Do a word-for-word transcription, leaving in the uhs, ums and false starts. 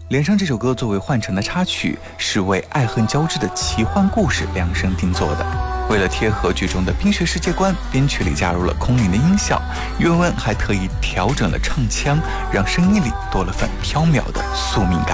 连上这首歌作为换乘的插曲，是为爱恨交织的奇幻故事量身定做的。为了贴合剧中的冰雪世界观，编曲里加入了空灵的音效，岳文还特意调整了唱腔，让声音里多了份飘渺的宿命感。